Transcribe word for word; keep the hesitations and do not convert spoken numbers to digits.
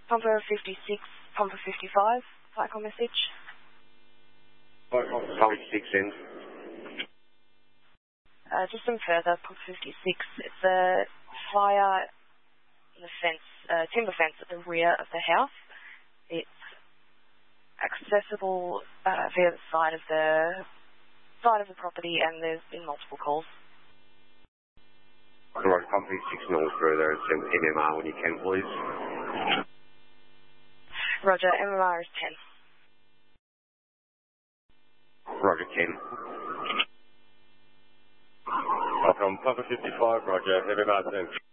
Pumper fifty-six, Pumper fifty-five, Vicom message. Pumper fifty-six in. Uh, just some further, Pumper fifty-six. It's a fire in the fence, uh, timber fence at the rear of the house. It's accessible uh, via the side of the side of the property, and there's been multiple calls. Right, Pumper fifty-six north further and send M M R when you can, please. Roger, M M R is ten. Roger, ten. From Pumper fifty-five, Roger, M M R ten.